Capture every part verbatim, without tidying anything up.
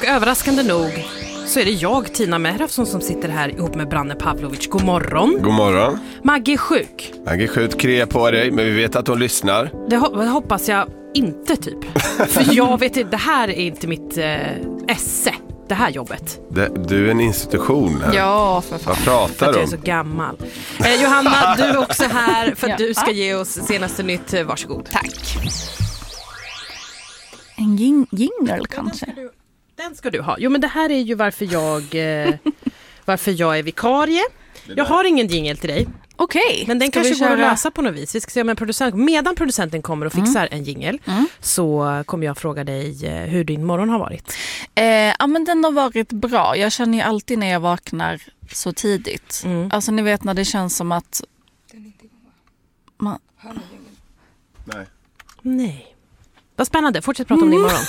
Och överraskande nog så är det jag, Tina Mehrafsson, som sitter här ihop med Branne Pavlovic. God morgon. God morgon. Maggie är sjuk. Maggie är sjuk, kria på dig, men vi vet att hon lyssnar. Det hoppas jag inte, typ. För jag vet inte, det här är inte mitt eh, esse, det här jobbet. Det, du är en institution här. Ja, för fan. Vad pratar för att du jag är så gammal. Eh, Johanna, du är också här för att Ja. du ska ge oss senaste nytt. Varsågod. Tack. En jing- jingle kanske. Den ska, du, den ska du ha. Jo, men det här är ju varför jag, eh, varför jag är vikarie. Jag har ingen jingle till dig. Okej. Men den ska kanske vi går köra... att lösa på något vis. Vi ska se om en producent, medan producenten kommer och fixar mm. en jingle Mm. så kommer jag fråga dig hur din morgon har varit. Eh, ja, men den har varit bra. Jag känner ju alltid när jag vaknar så tidigt. Mm. Alltså ni vet när det känns som att... Man... Nej. Nej. Vad spännande. Fortsätt prata om din morgon.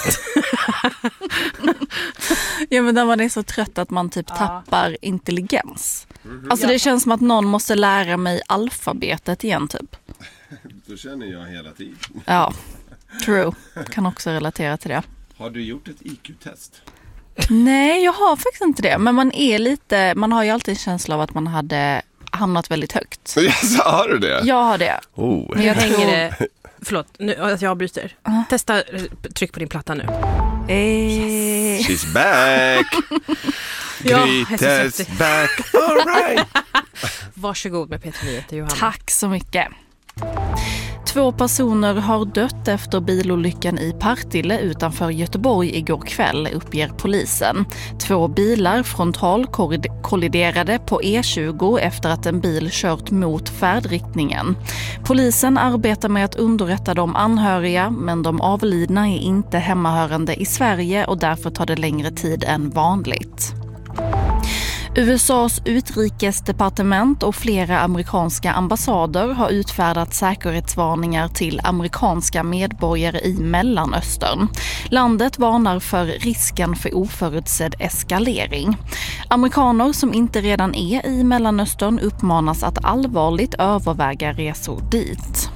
Ja, men när man är så trött att man typ Ja. tappar intelligens. Mm-hmm. Alltså det känns som att någon måste lära mig alfabetet igen typ. Så känner jag hela tiden. Ja, true. Kan också relatera till det. Har du gjort ett I Q-test? Nej, jag har faktiskt inte det. Men man är lite, man har ju alltid en känsla av att man hade hamnat väldigt högt. Så har du det? Jag har det. Oh. Men jag Jag tror... hänger det. Förlåt, nu, att jag avbryter. Uh. Testa, tryck på din platta nu. Eh... She's back! Ja, Greatest back! All right. Varsågod med Peter Nyheter, Johanna. Tack så mycket. Två personer har dött efter bilolyckan i Partille utanför Göteborg igår kväll, uppger polisen. Två bilar frontalkolliderade på E tjugo efter att en bil kört mot färdriktningen. Polisen arbetar med att underrätta de anhöriga, men de avlidna är inte hemmahörande i Sverige och därför tar det längre tid än vanligt. U S A:s utrikesdepartement och flera amerikanska ambassader har utfärdat säkerhetsvarningar till amerikanska medborgare i Mellanöstern. Landet varnar för risken för oförutsedd eskalering. Amerikaner som inte redan är i Mellanöstern uppmanas att allvarligt överväga resor dit.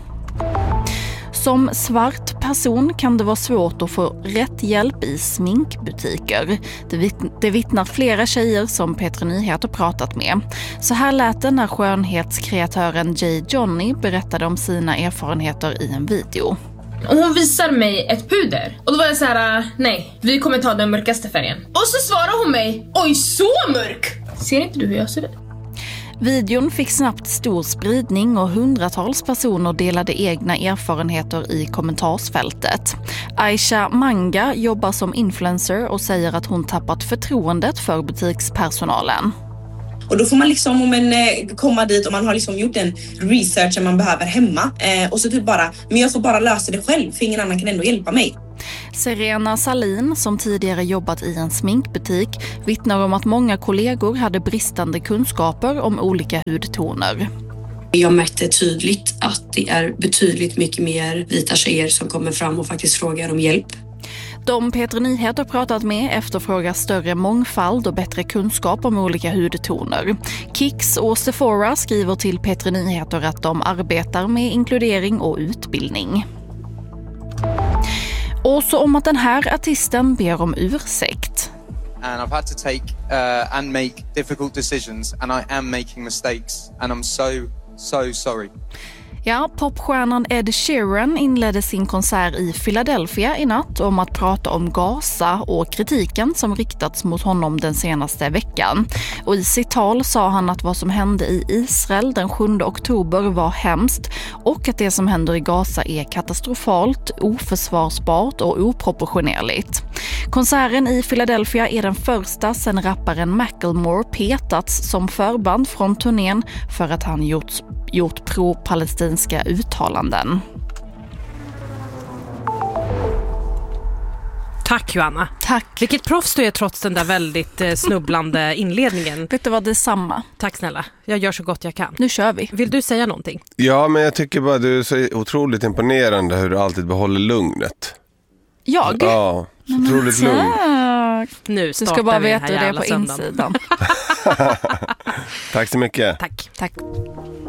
Som svart person kan det vara svårt att få rätt hjälp i sminkbutiker. Det, vitt- det vittnar flera tjejer som Peter Nyheter pratat med. Så här lät det när skönhetskreatören Jay Johnny berättade om sina erfarenheter i en video. Och hon visar mig ett puder. Och då var jag så här: nej, vi kommer ta den mörkaste färgen. Och så svarar hon mig: oj, så mörk! Ser inte du hur jag ser ut? Videon fick snabbt stor spridning och hundratals personer delade egna erfarenheter i kommentarsfältet. Aisha Manga jobbar som influencer och säger att hon tappat förtroendet för butikspersonalen. Och då får man liksom om en, eh, komma dit och man har liksom gjort en research som man behöver hemma. Eh, och så typ bara, men jag får bara lösa det själv för ingen annan kan ändå hjälpa mig. Serena Salin, som tidigare jobbat i en sminkbutik, vittnar om att många kollegor hade bristande kunskaper om olika hudtoner. Jag märkte tydligt att det är betydligt mycket mer vita tjejer som kommer fram och faktiskt frågar om hjälp. De Peter Nyheter pratat med efterfrågar större mångfald och bättre kunskap om olika hudtoner. Kicks och Sephora skriver till Peter Nyheter att de arbetar med inkludering och utbildning. Och så om att den här artisten ber om ursäkt. And I've had to take uh, and make difficult decisions and I am making mistakes and I'm so, so sorry. Ja, popstjärnan Ed Sheeran inledde sin konsert i Philadelphia i natt om att prata om Gaza och kritiken som riktats mot honom den senaste veckan. Och i sitt tal sa han att vad som hände i Israel den sjunde oktober var hemskt och att det som händer i Gaza är katastrofalt, oförsvarsbart och oproportionerligt. Konserten i Philadelphia är den första sedan rapparen Macklemore petats som förband från turnén för att han gjort, gjort pro-palestinska uttalanden. Tack, Johanna. Tack. Vilket proffs du är trots den där väldigt eh, snubblande inledningen. Vet du vad, det är samma. Tack snälla. Jag gör så gott jag kan. Nu kör vi. Vill du säga någonting? Ja, men jag tycker bara du är så otroligt imponerande hur du alltid behåller lugnet. Jag? Ja, så otroligt lugn. Tack. Nu Du startar ska bara vi den veta här hur det är jävla på söndagen. insidan. Tack så mycket. Tack. Tack.